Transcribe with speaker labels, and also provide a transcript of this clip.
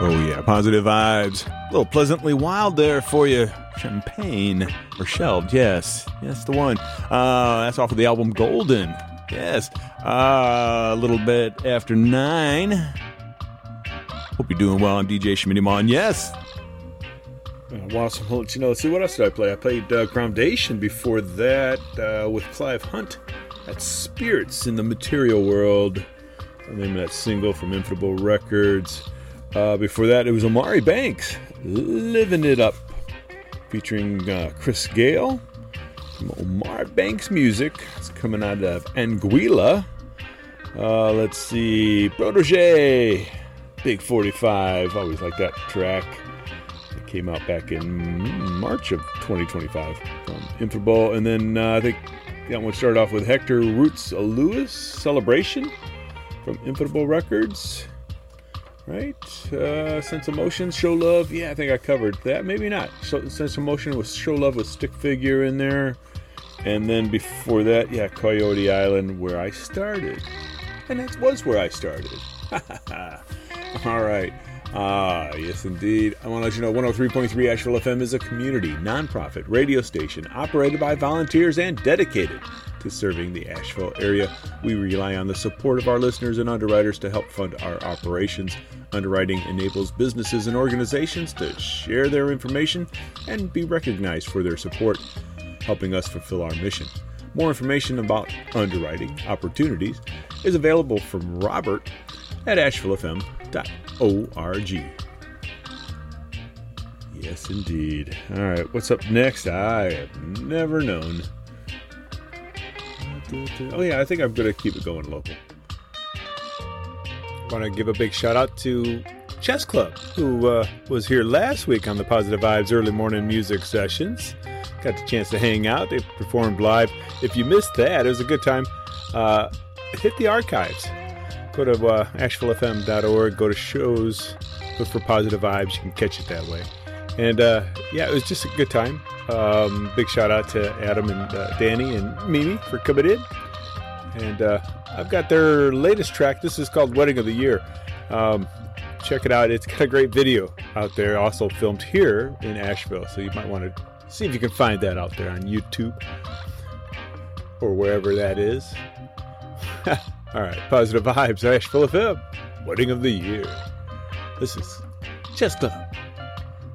Speaker 1: Oh yeah, positive vibes. A little pleasantly wild there for you. Champagne, or Shelved, yes. Yes, the one. That's off of the album Golden. Yes. A little bit after 9. Hope you're doing well. I'm DJ Shmitty. Yes.
Speaker 2: Awesome. I'll let you know. Let's see, what else did I play? I played Groundation before that with Clive Hunt. That's Spirits in the Material World. The name of that single from Inflatable Records. Before that, it was Omari Banks, Living It Up, featuring Chris Gale from Omari Banks Music. It's coming out of Anguilla. Let's see, Protege, Big 45. Always like that track. It came out back in March of 2025 from Inflatable. And then I think that one started off with Hector Roots Lewis, Celebration from Inflatable Records. Right, Sense of Motion, Show Love. Yeah, I think I covered that. Maybe not. Sense of Motion with Show Love with Stick Figure in there. And then before that, yeah, Coyote Island, Where I Started. And that was where I started. All right. Yes, indeed. I want to let you know 103.3 Asheville FM is a community, nonprofit radio station operated by volunteers and dedicated to serving the Asheville area. We rely on the support of our listeners and underwriters to help fund our operations. Underwriting enables businesses and organizations to share their information and be recognized for their support, helping us fulfill our mission. More information about underwriting opportunities is available from Robert at ashevillefm.org. Yes, indeed. All right, what's up next? I have never known. Oh yeah, I think I'm going to keep it going local.
Speaker 1: I want to give a big shout out to Chess Club, who was here last week on the Positive Vibes early morning music sessions. Got the chance to hang out. They performed live. If you missed that, it was a good time. Hit the archives. Go to ashevillefm.org, go to shows, look for Positive Vibes. You can catch it that way. And yeah, it was just a good time. Big shout out to Adam and Danny and Mimi for coming in. And I've got their latest track. This is called Wedding of the Year. Check it out. It's got a great video out there, also filmed here in Asheville. So you might want to see if you can find that out there on YouTube or wherever that is. All right, Positive Vibes, Asheville FM, Wedding of the Year. This is Chess Club.